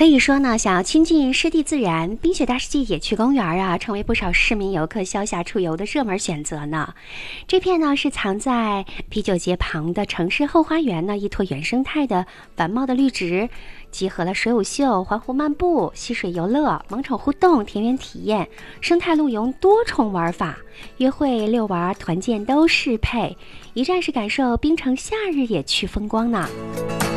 可以说呢，想要亲近湿地自然，冰雪大世界野趣公园啊，成为不少市民游客消夏出游的热门选择呢。这片呢是藏在啤酒节旁的城市后花园呢，一坨原生态的繁茂的绿植，集合了水舞秀、环湖漫步、溪水游乐、萌宠互动、田园体验、生态露营多重玩法，约会、遛玩、团建都适配，一站式感受冰城夏日野趣风光呢。